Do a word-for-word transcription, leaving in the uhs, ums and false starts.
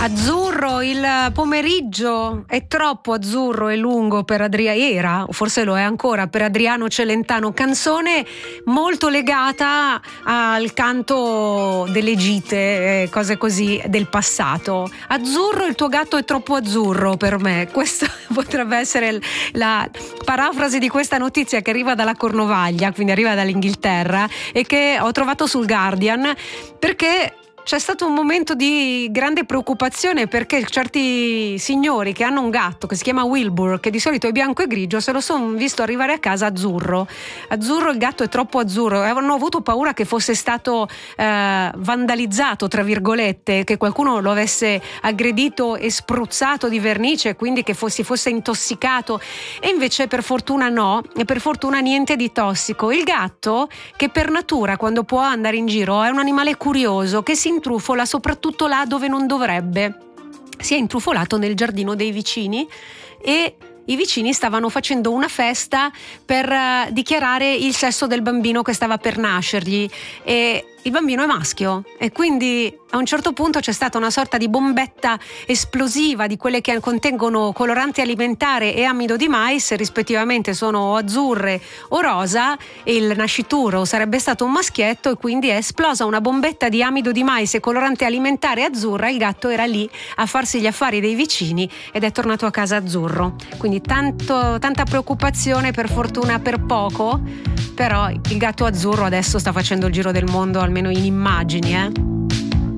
Azzurro, il pomeriggio è troppo azzurro e lungo per Adriano, era, forse lo è ancora, per Adriano Celentano, canzone molto legata al canto delle gite, eh, cose così del passato. Azzurro, il tuo gatto è troppo azzurro per me. Questa potrebbe essere la parafrasi di questa notizia che arriva dalla Cornovaglia, quindi arriva dall'Inghilterra, e che ho trovato sul Guardian, perché c'è stato un momento di grande preoccupazione, perché certi signori che hanno un gatto che si chiama Wilbur, che di solito è bianco e grigio, se lo sono visto arrivare a casa azzurro. Azzurro, il gatto è troppo azzurro, e hanno avuto paura che fosse stato eh, vandalizzato, tra virgolette, che qualcuno lo avesse aggredito e spruzzato di vernice, quindi che fosse, fosse intossicato. E invece per fortuna no, e per fortuna niente di tossico. Il gatto, che per natura quando può andare in giro è un animale curioso, che si intrufola soprattutto là dove non dovrebbe. Si è intrufolato nel giardino dei vicini, e i vicini stavano facendo una festa per uh, dichiarare il sesso del bambino che stava per nascergli, e il bambino è maschio, e quindi a un certo punto c'è stata una sorta di bombetta esplosiva di quelle che contengono colorante alimentare e amido di mais, rispettivamente sono o azzurre o rosa, e il nascituro sarebbe stato un maschietto, e quindi è esplosa una bombetta di amido di mais e colorante alimentare azzurra. Il gatto era lì a farsi gli affari dei vicini ed è tornato a casa azzurro. Quindi tanto, tanta preoccupazione, per fortuna per poco, però il gatto azzurro adesso sta facendo il giro del mondo, almeno in immagini, eh.